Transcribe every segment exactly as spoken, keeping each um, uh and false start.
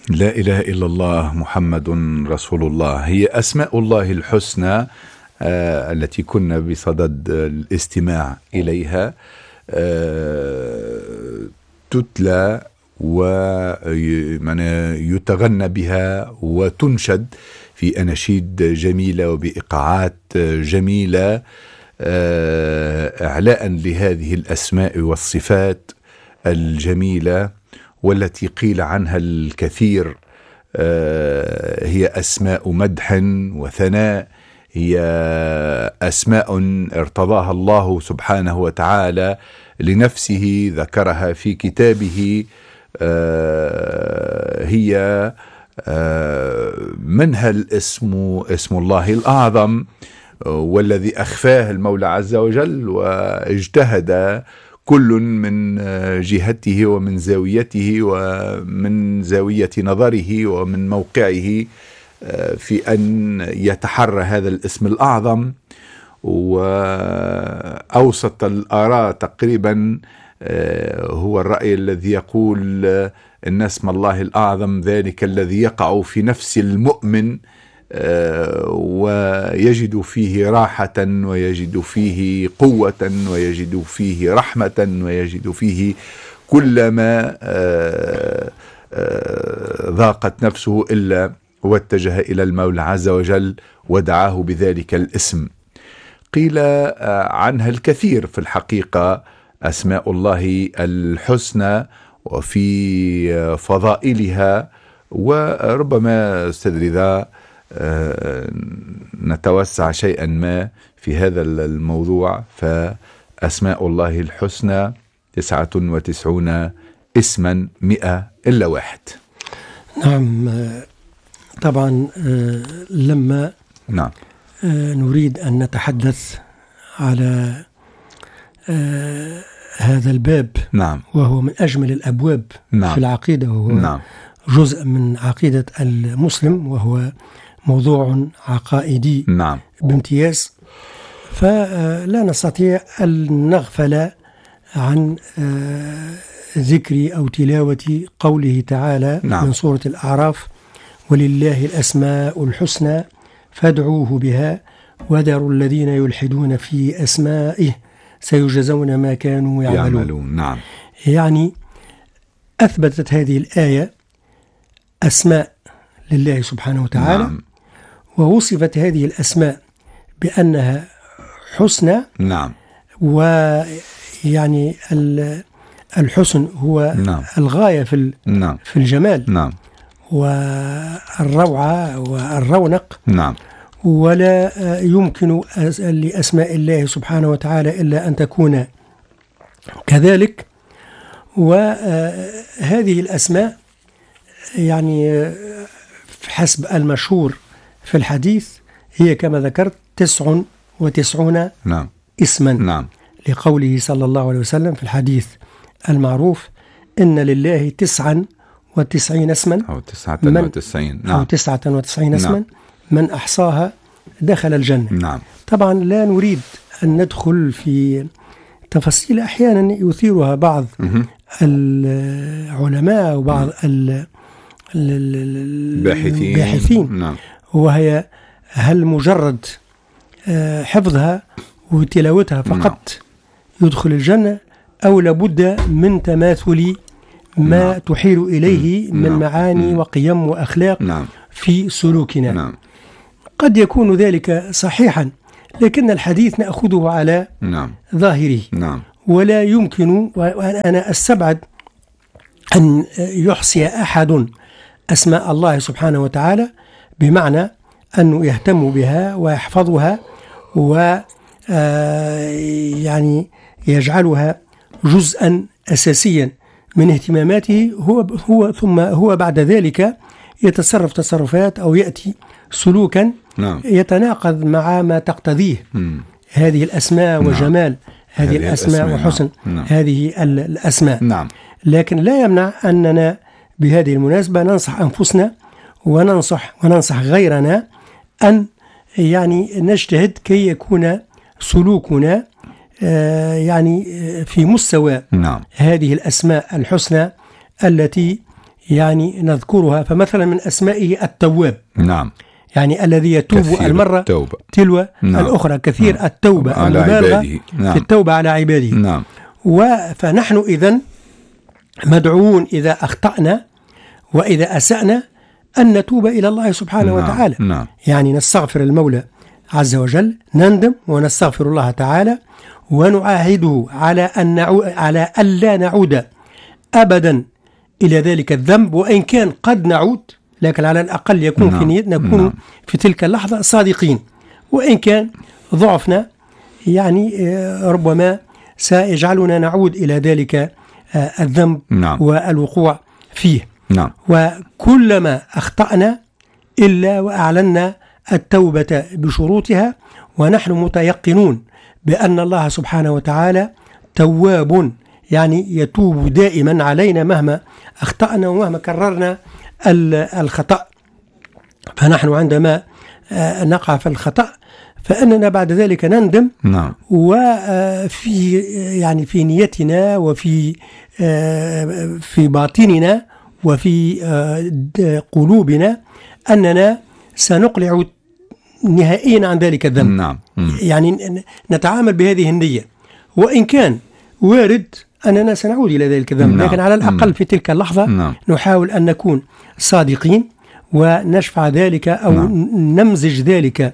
لا إله إلا الله محمد رسول الله. هي أسماء الله الحسنى آه التي كنا بصدد الاستماع إليها، آه تتلى ويتغنى بها وتنشد في أناشيد جميلة وبإيقاعات جميلة، آه إعلاء لهذه الأسماء والصفات الجميلة والتي قيل عنها الكثير. آه هي أسماء مدح وثناء، هي أسماء ارتضاها الله سبحانه وتعالى لنفسه، ذكرها في كتابه. آه هي آه منها الاسم اسم الله الأعظم، والذي أخفاه المولى عز وجل، واجتهد كل من جهته ومن زاويته ومن زاوية نظره ومن موقعه في أن يتحرى هذا الاسم الأعظم. وأوسط الآراء تقريبا هو الرأي الذي يقول إن اسم الله الأعظم ذلك الذي يقع في نفس المؤمن ويجد فيه راحة ويجد فيه قوة ويجد فيه رحمة ويجد فيه كل ما ضاقت نفسه إلا واتجه إلى المولى عز وجل ودعاه بذلك الاسم. قيل عنها الكثير في الحقيقة أسماء الله الحسنى وفي فضائلها، وربما أستاذ رضا نتوسع شيئا ما في هذا الموضوع. فأسماء الله الحسنى تسعة وتسعون اسما مئة إلا واحد. نعم طبعا لما نعم نريد أن نتحدث على هذا الباب، نعم، وهو من أجمل الأبواب نعم. في العقيدة، وهو نعم. جزء من عقيدة المسلم، وهو موضوع عقائدي نعم. بامتياز. فلا نستطيع أن نغفل عن ذكر أو تلاوة قوله تعالى، نعم. من سورة الأعراف: ولله الأسماء الحسنى فادعوه بها وذروا الذين يلحدون في أسمائه سيجزون ما كانوا يعملون. يعملون. نعم. يعني أثبتت هذه الآية أسماء لله سبحانه وتعالى، نعم. ووصفت هذه الأسماء بأنها حسنى. نعم. ويعني الحسن هو نعم. الغاية في نعم. في الجمال، نعم. والروعة والرونق. نعم. ولا يمكن لأسماء الله سبحانه وتعالى إلا أن تكون كذلك. وهذه الأسماء يعني حسب المشهور في الحديث هي كما ذكرت تسع وتسعون نعم. اسما، نعم. لقوله صلى الله عليه وسلم في الحديث المعروف: إن لله تسعا وتسعين اسما أو تسعة وتسعين نعم. أو تسعة وتسعين اسما نعم. من أحصاها دخل الجنة. نعم. طبعا لا نريد أن ندخل في تفاصيل أحيانا يثيرها بعض م- العلماء وبعض الباحثين. الباحثين نعم. وهي هل مجرد حفظها وتلاوتها فقط نعم. يدخل الجنة، أو لابد من تماثل ما نعم. تحيل إليه من نعم. معاني نعم. وقيم وأخلاق نعم. في سلوكنا. نعم. قد يكون ذلك صحيحا، لكن الحديث نأخذه على نعم. ظاهره. نعم. ولا يمكن، وأنا أستبعد أن يحصي أحد أسماء الله سبحانه وتعالى بمعنى أنه يهتم بها ويحفظها و يعني يجعلها جزءا أساسيا من اهتماماته هو هو ثم هو بعد ذلك يتصرف تصرفات أو يأتي سلوكا نعم. يتناقض مع ما تقتضيه مم. هذه الأسماء نعم. وجمال هذه, هذه الأسماء, الأسماء وحسن نعم. هذه الأسماء. نعم. لكن لا يمنع أننا بهذه المناسبة ننصح أنفسنا وننصح وننصح غيرنا أن يعني نجتهد كي يكون سلوكنا آه يعني في مستوى نعم. هذه الأسماء الحسنى التي يعني نذكرها. فمثلا من أسمائه التواب، نعم، يعني الذي يتوب المرة التوبة. تلو نعم. الأخرى، كثير نعم. التوبة على عباده. نعم. في التوبة على عباده. نعم. فنحن إذن مدعوون إذا أخطأنا وإذا أسأنا أن نتوب إلى الله سبحانه نعم. وتعالى. نعم. يعني نستغفر المولى عز وجل، نندم ونستغفر الله تعالى، ونعاهده على أن نعو... على ألا نعود أبدا إلى ذلك الذنب، وإن كان قد نعود لكن على الأقل يكون نعم. في نية نكون نعم. في تلك اللحظة صادقين، وإن كان ضعفنا يعني ربما سيجعلنا نعود إلى ذلك الذنب نعم. والوقوع فيه. نعم. وكلما أخطأنا إلا وأعلنا التوبة بشروطها، ونحن متيقنون بأن الله سبحانه وتعالى تواب، يعني يتوب دائما علينا مهما أخطأنا ومهما كررنا الخطأ. فنحن عندما نقع في الخطأ فإننا بعد ذلك نندم. نعم. وفي يعني في نيتنا وفي في باطننا وفي قلوبنا أننا سنقلع نهائيا عن ذلك الذنب. نعم. يعني نتعامل بهذه النية، وإن كان وارد أننا سنعود إلى ذلك الذنب. نعم. لكن على الأقل في تلك اللحظة نعم. نحاول أن نكون صادقين ونشفع ذلك أو نعم. نمزج ذلك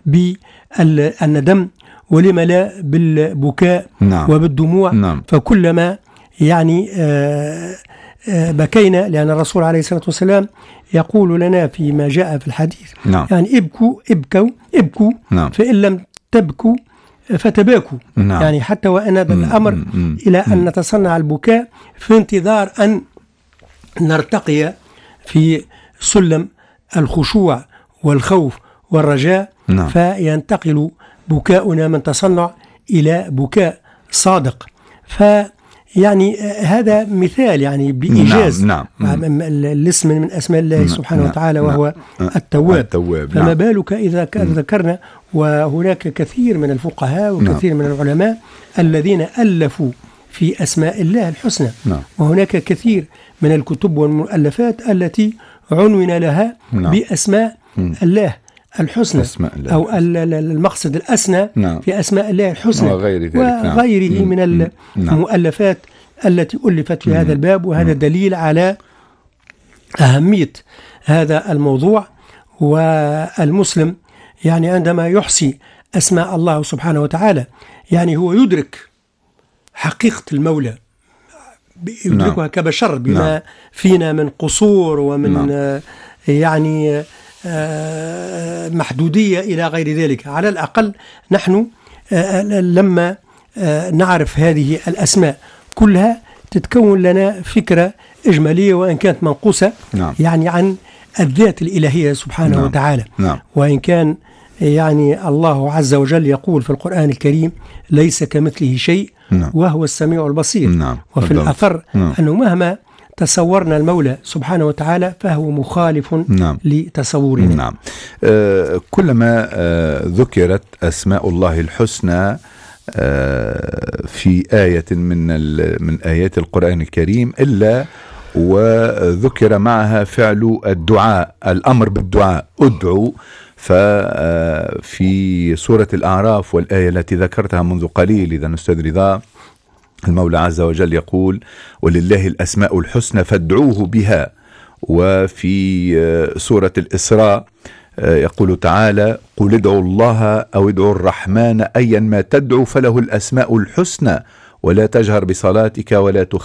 بالندم، ولما لا بالبكاء نعم. وبالدموع. نعم. فكلما يعني آآ آآ بكينا، لأن الرسول عليه الصلاة والسلام يقول لنا فيما جاء في الحديث نعم. يعني ابكوا ابكوا ابكوا نعم. فإن لم تبكوا فتباكوا. نعم. يعني حتى وأن هذا الأمر مم. إلى أن مم. نتصنع البكاء في انتظار أن نرتقي في سلم الخشوع والخوف والرجاء. نعم. فينتقل بكاؤنا من تصنع إلى بكاء صادق. فيعني هذا مثال يعني بإيجاز. نعم. نعم. الاسم من أسماء الله نعم. سبحانه نعم. وتعالى وهو نعم. التواب. التواب. فما نعم. بالك إذا ذكرنا وهناك كثير من الفقهاء وكثير نعم. من العلماء الذين ألفوا في أسماء الله الحسنى. نعم. وهناك كثير من الكتب والمؤلفات التي عنون لها نعم. بأسماء م. الله الحسنى الله. أو المقصد الأسنى نعم. في أسماء الله الحسنى وغير ذلك وغيره نعم. من المؤلفات نعم. التي ألفت في م. هذا الباب. وهذا م. دليل على أهمية هذا الموضوع. والمسلم يعني عندما يحصي أسماء الله سبحانه وتعالى يعني هو يدرك حقيقة المولى، يدركها نعم. كبشر بما نعم. فينا من قصور ومن نعم. آه يعني آه محدودية إلى غير ذلك. على الأقل نحن آه لما آه نعرف هذه الأسماء كلها تتكون لنا فكرة إجمالية وإن كانت منقوصة نعم. يعني عن الذات الإلهية سبحانه نعم. وتعالى. نعم. وإن كان يعني الله عز وجل يقول في القرآن الكريم ليس كمثله شيء نعم. وهو السميع البصير. نعم. وفي الأثر نعم. أنه مهما تصورنا المولى سبحانه وتعالى فهو مخالف نعم. لتصورنا. نعم. آه كلما آه ذكرت أسماء الله الحسنى آه في آية من من آيات القرآن الكريم إلا وذكر معها فعل الدعاء، الأمر بالدعاء، ادعوا. ففي سورة الأعراف والآية التي ذكرتها منذ قليل إذا أستاذ رضا، المولى عز وجل يقول ولله الأسماء الحسنى فادعوه بها. وفي سورة الإسراء يقول تعالى قل ادعوا الله أو ادعوا الرحمن أيا ما تدعو فله الأسماء الحسنى ولا تجهر بصلاتك ولا تخ